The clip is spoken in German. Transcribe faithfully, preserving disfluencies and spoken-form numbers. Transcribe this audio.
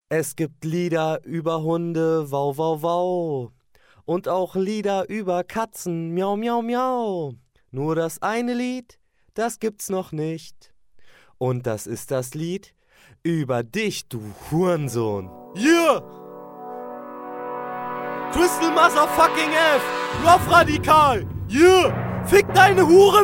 Es gibt Lieder über Hunde, wow, wow, wow. Und auch Lieder über Katzen, miau, miau, miau. Nur das eine Lied, das gibt's noch nicht. Und das ist das Lied über dich, du Hurensohn. Yeah! Crystal Motherfucking F! Rough Radikal! Yeah! Fick deine Hure!